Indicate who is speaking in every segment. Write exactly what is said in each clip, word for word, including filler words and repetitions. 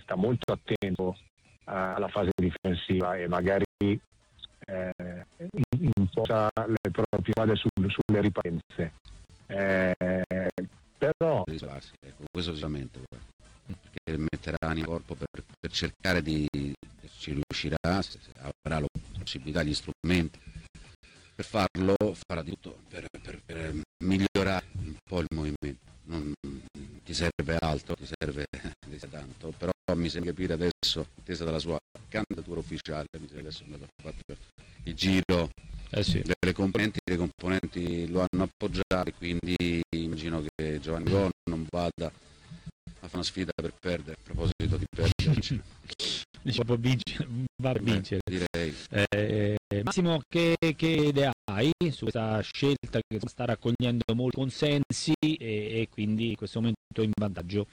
Speaker 1: sta molto attento alla fase difensiva e magari eh, imposta le proprie vade sul, sulle ripartenze. Eh, però
Speaker 2: ecco, questo sicuramente, perché metterà anima corpo per, per cercare di, ci riuscirà, se avrà la possibilità, gli strumenti per farlo, farà di tutto per, per, per migliorare un po' il movimento. Non ti serve altro, ti serve tanto, però mi sembra capire adesso, attesa dalla sua candidatura ufficiale, mi sembra adesso che ha fatto il giro eh sì. delle componenti, le componenti lo hanno appoggiato, quindi immagino che Giovanni Gon non vada a fare una sfida per perdere, a proposito di perdere.
Speaker 3: Diciamo vincere, va a vincere.
Speaker 2: Direi.
Speaker 3: Eh, Massimo, che, che idea hai su questa scelta che sta raccogliendo molti consensi e, e quindi in questo momento in vantaggio?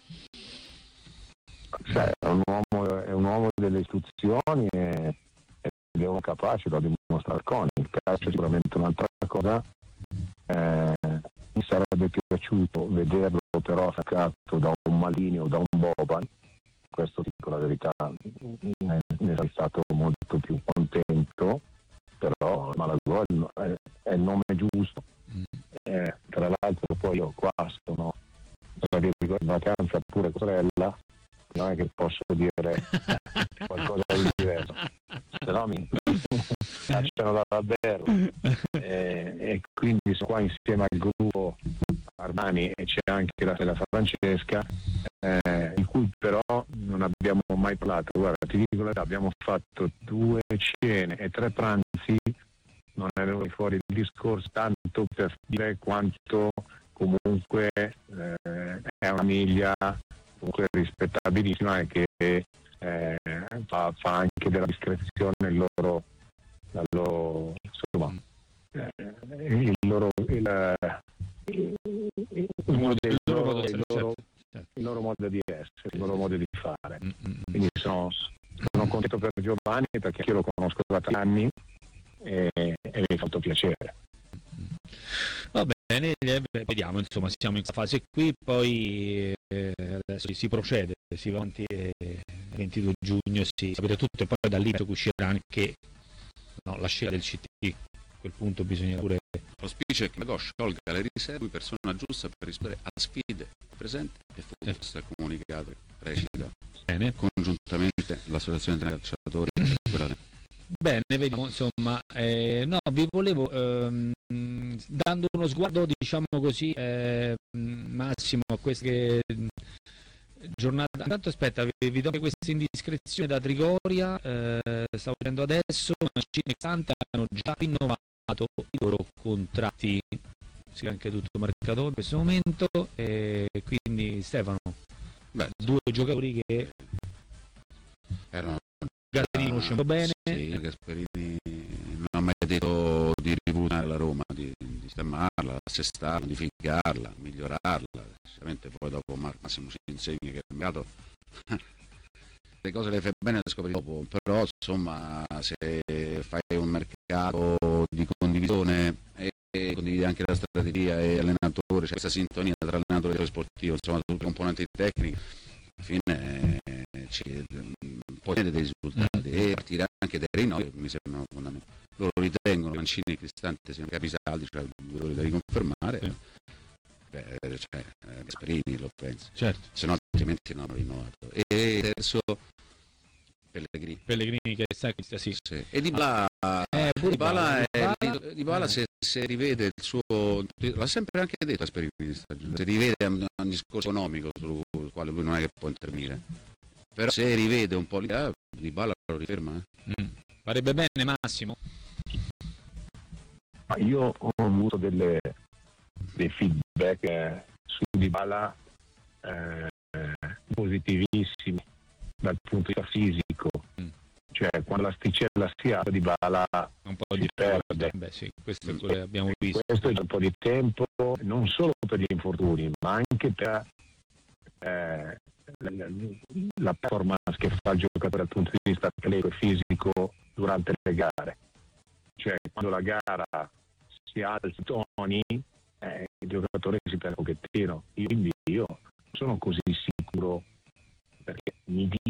Speaker 1: Cioè, è, un uomo, è un uomo delle istruzioni e, ed è uno capace, lo ha dimostrato con il calcio, è sicuramente un'altra cosa. Eh, mi sarebbe piaciuto vederlo però attaccato da un Maldini o da un Boban. Questo dico la verità, ne, ne sarei stato molto più contento, però Malagol è, è il nome giusto. Eh, tra l'altro poi io qua sono in vacanza pure con sorella, non è che posso dire qualcosa di diverso, se no mi cacciano dall'albergo, eh, e quindi sono qua insieme al gruppo Armani e c'è anche la, la Francesca, eh, di cui però non abbiamo mai parlato. Guarda, ti dico la verità, abbiamo fatto due cene e tre pranzi, non è venuto fuori il discorso tanto per dire quanto comunque eh, è una famiglia comunque rispettabilissima e che eh, fa, fa anche della discrezione il loro, la loro insomma eh, il loro il, il, il, il, modo, il, loro, il, loro, il loro modo di essere, il loro modo di fare. Quindi sono, sono contento per Giovanni perché io lo conosco da tanti anni e, e mi ha fatto piacere.
Speaker 3: Va bene, vediamo, insomma, siamo in questa fase qui, poi eh, adesso si procede, si va avanti e il ventidue giugno si sapete tutto e poi da lì uscirà anche no, la scelta del C T. A quel punto bisogna pure.
Speaker 2: L'auspicio è che Magò sciolga le riserve, persona giusta per rispondere a sfide presenti e future. Questo è comunicato, recita.
Speaker 3: Bene.
Speaker 2: Congiuntamente l'associazione dei calciatori e quella.
Speaker 3: Bene, vediamo, insomma, eh, no, vi volevo, ehm, dando uno sguardo, diciamo così, eh, Massimo, a queste giornate, tanto aspetta, vi, vi do anche questa indiscrezione da Trigoria, eh, stavo vedendo adesso, Mancini e Santa hanno già rinnovato i loro contratti, si vede anche tutto marcato in questo momento, e quindi Stefano, beh, due giocatori che
Speaker 2: erano
Speaker 3: Gasperini conosciamo bene.
Speaker 2: Sì, Gasperini non ha mai detto di rivoluzionare la Roma, di, di sistemarla, assestarla, modificarla, migliorarla. Sicuramente poi dopo Massimo ci insegna che è cambiato. Le cose le fai bene le scopri dopo, però insomma se fai un mercato di condivisione e, e condividi anche la strategia e allenatore, c'è questa sintonia tra allenatore e sportivo, insomma tutte le componenti tecniche, alla fine eh, ci, poi dei risultati e partire anche dai rinnovi mi sembrano fondamentali. Loro ritengono che Mancini e Cristante siano capisaldi, cioè due da riconfermare. Sì. Beh, cioè, Gasperini lo pensa,
Speaker 3: certo.
Speaker 2: Se no altrimenti non hanno rinnovato. E adesso Pellegrini.
Speaker 3: Pellegrini che sa che sì.
Speaker 2: sì. E Dybala,
Speaker 3: eh,
Speaker 2: Dybala, è, Dybala eh. se, se rivede il suo, l'ha sempre anche detto Gasperini, se rivede un, un discorso economico sul quale lui non è che può intervenire. Però se rivede un po' l'idea, Dybala lo riferma. Eh?
Speaker 3: Mm. Farebbe bene Massimo?
Speaker 1: Ma io ho avuto delle, dei feedback eh, su Dybala eh, positivissimi dal punto di vista fisico. Mm. Cioè quando l'asticella si apre Dybala
Speaker 3: un po'
Speaker 1: si
Speaker 3: di
Speaker 1: perde.
Speaker 3: Beh, sì, questo è quello che abbiamo visto.
Speaker 1: Questo è un po' di tempo, non solo per gli infortuni, ma anche per eh, la, la performance che fa il giocatore dal punto di vista atletico e fisico durante le gare. Cioè quando la gara si alza i toni, eh, il giocatore si perde un pochettino. Io, quindi io sono così sicuro, perché mi